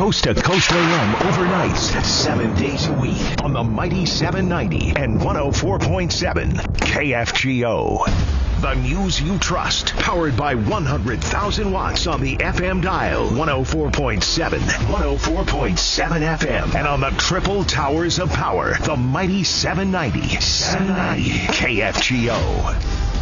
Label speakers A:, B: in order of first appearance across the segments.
A: Coast to Coast AM overnights, 7 days a week on the Mighty 790 and 104.7 KFGO. The news you trust, powered by 100,000 watts on the FM dial, 104.7, 104.7 FM, and on the triple towers of power, the Mighty 790 KFGO.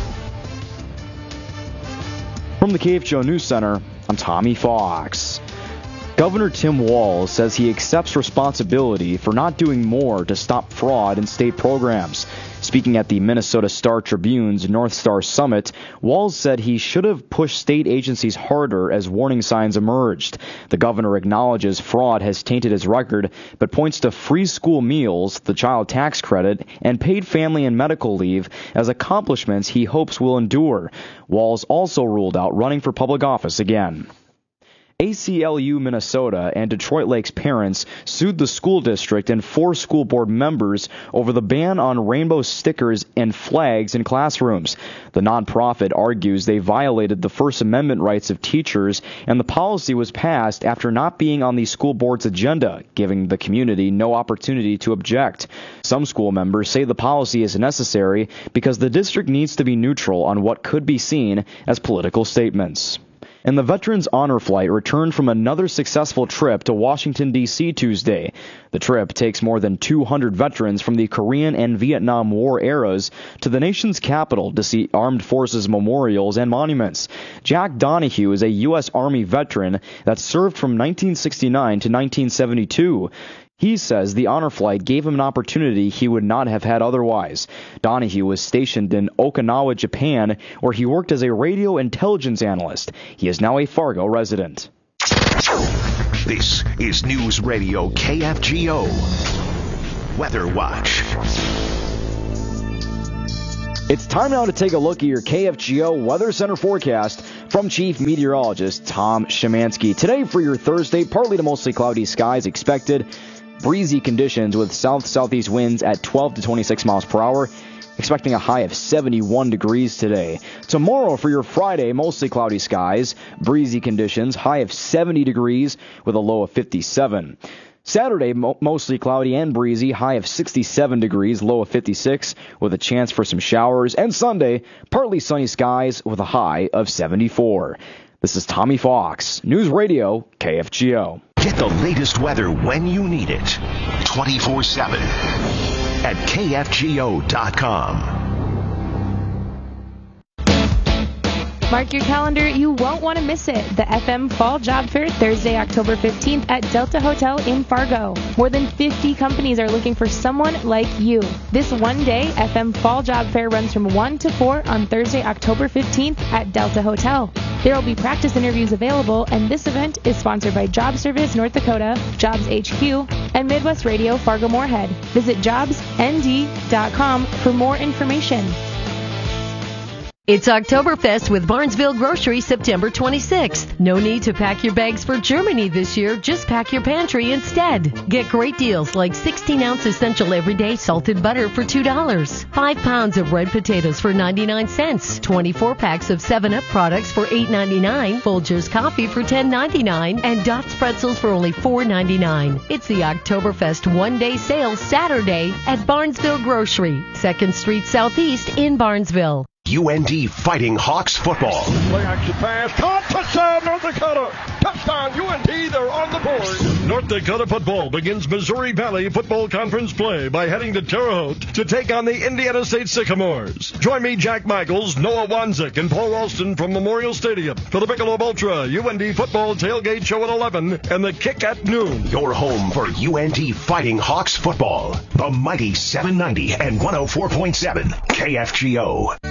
B: From the KFGO News Center, I'm Tommy Fox. Governor Tim Walz says he accepts responsibility for not doing more to stop fraud in state programs. Speaking at the Minnesota Star Tribune's North Star Summit, Walz said he should have pushed state agencies harder as warning signs emerged. The governor acknowledges fraud has tainted his record, but points to free school meals, the child tax credit, and paid family and medical leave as accomplishments he hopes will endure. Walz also ruled out running for public office again. ACLU Minnesota and Detroit Lakes parents sued the school district and 4 school board members over the ban on rainbow stickers and flags in classrooms. The nonprofit argues they violated the First Amendment rights of teachers, and the policy was passed after not being on the school board's agenda, giving the community no opportunity to object. Some school members say the policy is necessary because the district needs to be neutral on what could be seen as political statements. And the Veterans Honor Flight returned from another successful trip to Washington, D.C. Tuesday. The trip takes more than 200 veterans from the Korean and Vietnam War eras to the nation's capital to see armed forces memorials and monuments. Jack Donahue is a U.S. Army veteran that served from 1969 to 1972. He says the honor flight gave him an opportunity he would not have had otherwise. Donahue was stationed in Okinawa, Japan, where he worked as a radio intelligence analyst. He is now a Fargo resident.
A: This is News Radio KFGO Weather Watch.
B: It's time now to take a look at your KFGO Weather Center forecast from Chief Meteorologist Tom Szymanski. Today for your Thursday, partly to mostly cloudy skies expected. Breezy conditions with south-southeast winds at 12 to 26 miles per hour. Expecting a high of 71 degrees today. Tomorrow for your Friday, mostly cloudy skies. Breezy conditions, high of 70 degrees with a low of 57. Saturday, mostly cloudy and breezy, high of 67 degrees, low of 56, with a chance for some showers. And Sunday, partly sunny skies with a high of 74. This is Tommy Fox, News Radio KFGO.
A: Get the latest weather when you need it, 24/7 at KFGO.com.
C: Mark your calendar. You won't want to miss it. The FM Fall Job Fair, Thursday, October 15th at Delta Hotel in Fargo. More than 50 companies are looking for someone like you. This one-day FM Fall Job Fair runs from 1 to 4 on Thursday, October 15th at Delta Hotel. There will be practice interviews available, and this event is sponsored by Job Service North Dakota, Jobs HQ, and Midwest Radio Fargo-Moorhead. Visit jobsnd.com for more information.
D: It's Oktoberfest with Barnesville Grocery September 26th. No need to pack your bags for Germany this year. Just pack your pantry instead. Get great deals like 16-ounce essential everyday salted butter for $2, 5 pounds of red potatoes for 99 cents, 24 packs of 7-Up products for $8.99, Folgers coffee for $10.99, and Dots pretzels for only $4.99. It's the Oktoberfest one-day sale Saturday at Barnesville Grocery, 2nd Street Southeast in Barnesville.
A: UND Fighting Hawks football.
E: Play action pass. Caught. Touchdown, North Dakota. Touchdown, UND. They're on the board.
F: North Dakota football begins Missouri Valley Football Conference play by heading to Terre Haute to take on the Indiana State Sycamores. Join me, Jack Michaels, Noah Wanzik, and Paul Ralston from Memorial Stadium for the Michelob Ultra UND football tailgate show at 11 and the kick at noon.
A: Your home for UND Fighting Hawks football. The Mighty 790 and 104.7 KFGO.